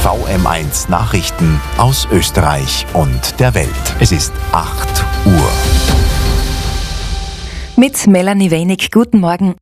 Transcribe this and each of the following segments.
VM1 Nachrichten aus Österreich und der Welt. Es ist 8 Uhr. Mit Melanie Wenig, guten Morgen.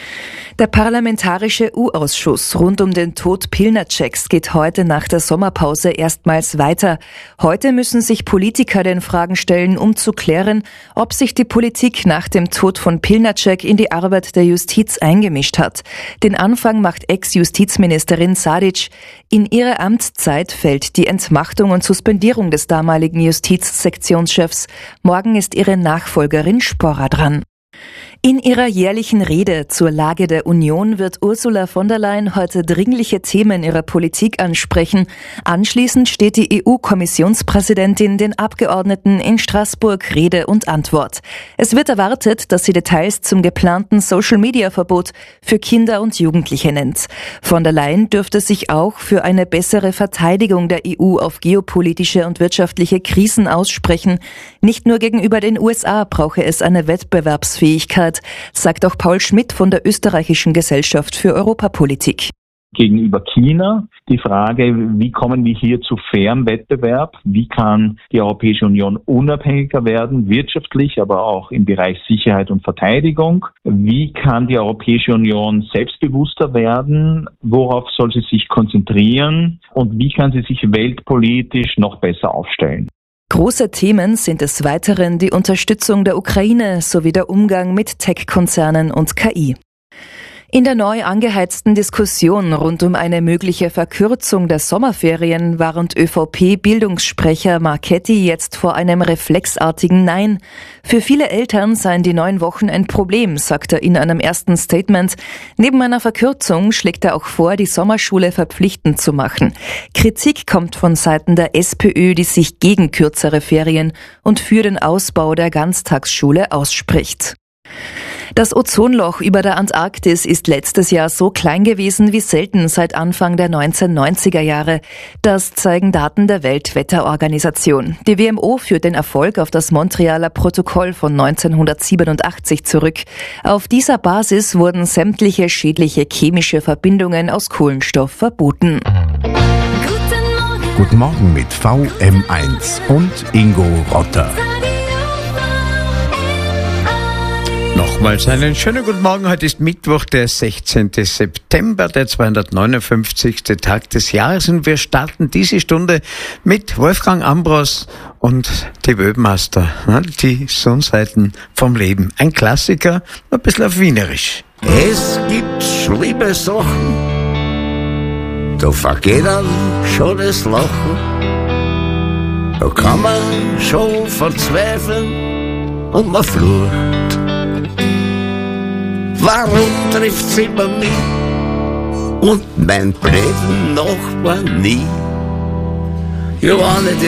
Der Parlamentarische U-Ausschuss rund um den Tod Pilnaceks geht heute nach der Sommerpause erstmals weiter. Heute müssen sich Politiker den Fragen stellen, um zu klären, ob sich die Politik nach dem Tod von Pilnacek in die Arbeit der Justiz eingemischt hat. Den Anfang macht Ex-Justizministerin Sadic. In ihre Amtszeit fällt die Entmachtung und Suspendierung des damaligen Justizsektionschefs. Morgen ist ihre Nachfolgerin Sporra dran. In ihrer jährlichen Rede zur Lage der Union wird Ursula von der Leyen heute dringliche Themen ihrer Politik ansprechen. Anschließend steht die EU-Kommissionspräsidentin den Abgeordneten in Straßburg Rede und Antwort. Es wird erwartet, dass sie Details zum geplanten Social-Media-Verbot für Kinder und Jugendliche nennt. Von der Leyen dürfte sich auch für eine bessere Verteidigung der EU auf geopolitische und wirtschaftliche Krisen aussprechen. Nicht nur gegenüber den USA brauche es eine Wettbewerbsfähigkeit, sagt auch Paul Schmidt von der Österreichischen Gesellschaft für Europapolitik. Gegenüber China die Frage, wie kommen wir hier zu fairem Wettbewerb? Wie kann die Europäische Union unabhängiger werden, wirtschaftlich, aber auch im Bereich Sicherheit und Verteidigung? Wie kann die Europäische Union selbstbewusster werden? Worauf soll sie sich konzentrieren? Und wie kann sie sich weltpolitisch noch besser aufstellen? Große Themen sind des Weiteren die Unterstützung der Ukraine sowie der Umgang mit Tech-Konzernen und KI. In der neu angeheizten Diskussion rund um eine mögliche Verkürzung der Sommerferien warnt ÖVP-Bildungssprecher Marchetti jetzt vor einem reflexartigen Nein. Für viele Eltern seien die 9 Wochen ein Problem, sagt er in einem ersten Statement. Neben einer Verkürzung schlägt er auch vor, die Sommerschule verpflichtend zu machen. Kritik kommt von Seiten der SPÖ, die sich gegen kürzere Ferien und für den Ausbau der Ganztagsschule ausspricht. Das Ozonloch über der Antarktis ist letztes Jahr so klein gewesen wie selten seit Anfang der 1990er Jahre. Das zeigen Daten der Weltwetterorganisation. Die WMO führt den Erfolg auf das Montrealer Protokoll von 1987 zurück. Auf dieser Basis wurden sämtliche schädliche chemische Verbindungen aus Kohlenstoff verboten. Guten Morgen mit VM1 und Ingo Rotter. Nochmals einen schönen guten Morgen. Heute ist Mittwoch, der 16. September, der 259. Tag des Jahres und wir starten diese Stunde mit Wolfgang Ambros und die Webmaster, die Sonnenseiten vom Leben. Ein Klassiker, ein bisschen auf Wienerisch. Es gibt schlimme Sachen, da vergeht dann schon das Lachen, da kann man schon verzweifeln und man flucht. Warum trifft's immer mich und mein blöden Nachbar nie? Ja, wenn ich